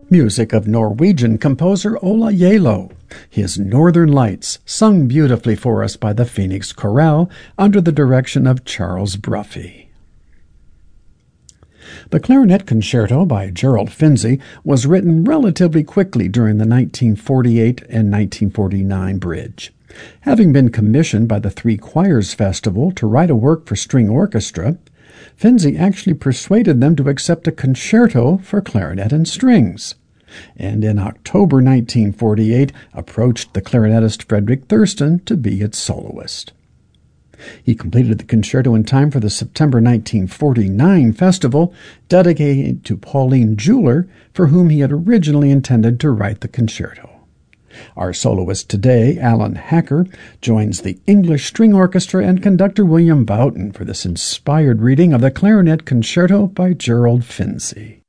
Music of Norwegian composer Ola Gjeilo. His Northern Lights, sung beautifully for us by the Phoenix Chorale under the direction of Charles Bruffy. The Clarinet Concerto by Gerald Finzi was written relatively quickly during the 1948 and 1949 bridge. Having been commissioned by the Three Choirs Festival to write a work for string orchestra, Finzi actually persuaded them to accept a concerto for clarinet and strings, and in October 1948 approached the clarinetist Frederick Thurston to be its soloist. He completed the concerto in time for the September 1949 festival, dedicated to Pauline Juller, for whom he had originally intended to write the concerto. Our soloist today, Alan Hacker, joins the English String Orchestra and conductor William Boughton for this inspired reading of the Clarinet Concerto by Gerald Finzi.